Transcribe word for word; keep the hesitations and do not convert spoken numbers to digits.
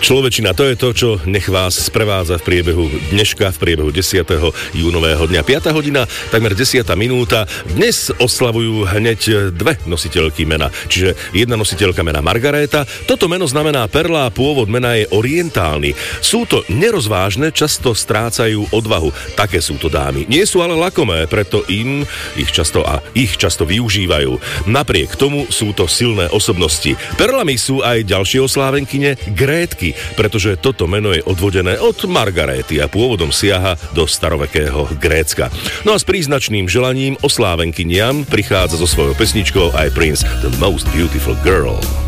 Človečina, to je to, čo nech vás sprevádza v priebehu dneška, v priebehu desiateho júnového dňa. piata hodina, takmer desiata minúta. Dnes oslavujú hneď dve nositeľky mena. Čiže jedna nositeľka mena Margaréta. Toto meno znamená perla a pôvod mena je orientálny. Sú to nerozvážne, často strácajú odvahu. Také sú to dámy. Nie sú ale lakomé, preto im ich často a ich často využívajú. Napriek tomu sú to silné osobnosti. Perlami sú aj ďalšie oslávenkyne Grétky, pretože toto meno je odvodené od Margaréty a pôvodom siaha do starovekého Grécka. No a s príznačným želaním oslávenkyniam prichádza so svojou pesničkou aj Prince The Most Beautiful Girl.